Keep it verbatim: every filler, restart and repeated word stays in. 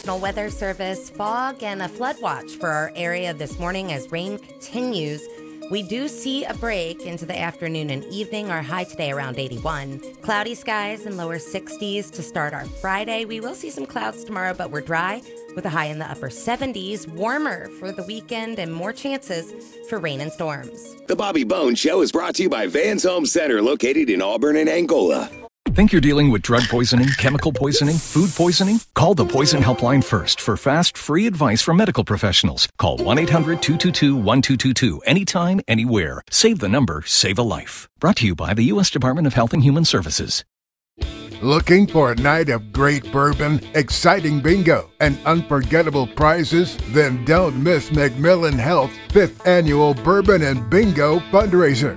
National Weather Service fog and a flood watch for our area this morning as rain continues. We do see a break into the afternoon and evening. Our high today around eighty-one. Cloudy skies and lower sixties to start our Friday. We will see some clouds tomorrow, but we're dry with a high in the upper seventies. Warmer for the weekend and more chances for rain and storms. The Bobby Bones Show is brought to you by Vans Home Center, located in Auburn and Angola. Think you're dealing with drug poisoning, chemical poisoning, food poisoning? Call the Poison Helpline first for fast, free advice from medical professionals. Call one eight hundred two two two one two two two anytime, anywhere. Save the number, save a life. Brought to you by the U S Department of Health and Human Services. Looking for a night of great bourbon, exciting bingo, and unforgettable prizes? Then don't miss Macmillan Health's fifth annual Bourbon and Bingo fundraiser.